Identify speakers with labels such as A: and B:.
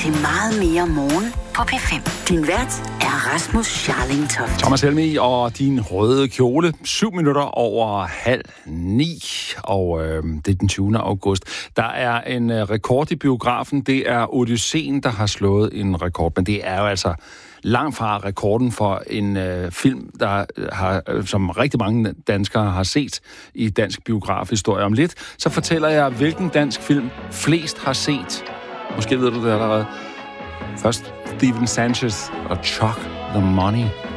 A: til meget mere morgen på P5. Din vært er Rasmus Scharling Toft.
B: Thomas Helmig og din røde kjole. 7 minutter over 8:30, og det er den 20. august. Der er en rekord i biografen. Det er Odysseen, der har slået en rekord, men det er jo altså langt fra rekorden for en film, som rigtig mange danskere har set i dansk biografhistorie. Om lidt, så fortæller jeg, hvilken dansk film flest har set. Måske ved du det allerede. Først Steven Sanchez og Chuck the Money.